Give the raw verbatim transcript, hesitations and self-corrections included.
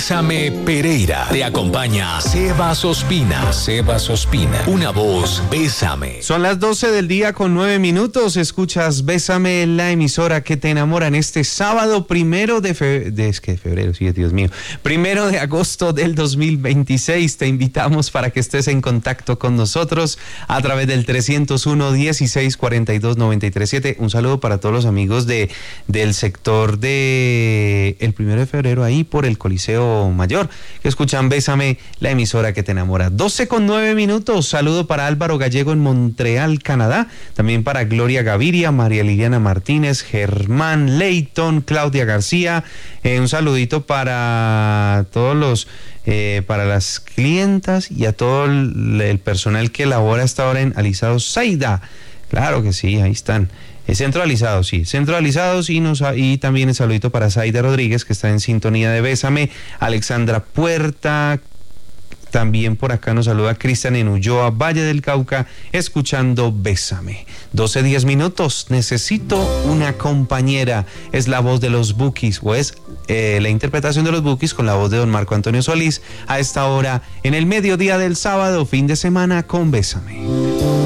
Bésame Pereira. Te acompaña Sebas Ospina. Sebas Ospina. Una voz, Bésame. Son las doce del día con nueve minutos. Escuchas Bésame, la emisora que te enamora en este sábado primero de febrero. De, es que febrero, sí, Dios mío. Primero de agosto del dos mil veintiséis. Te invitamos para que estés en contacto con nosotros a través del trescientos uno, dieciséis, cuarenta y dos, noventa y tres, siete. Un saludo para todos los amigos de, del sector de el primero de febrero ahí por el Coliseo Mayor, que escuchan Bésame, la emisora que te enamora. doce con nueve minutos. Saludo para Álvaro Gallego en Montreal, Canadá. También para Gloria Gaviria, María Liliana Martínez, Germán Leighton, Claudia García. Eh, un saludito para todos los, eh, para las clientas y a todo el, el personal que labora hasta ahora en Alisados Zaida. Claro que sí, ahí están. Centralizados, sí, centralizados y, nos, y también el saludito para Zaida Rodríguez, que está en sintonía de Bésame, Alexandra Puerta, también por acá nos saluda Cristian en Ulloa, Valle del Cauca, escuchando Bésame. doce, diez minutos, necesito una compañera, es la voz de los Bukis, o es eh, la interpretación de los Bukis con la voz de don Marco Antonio Solís, a esta hora, en el mediodía del sábado, fin de semana, con Bésame.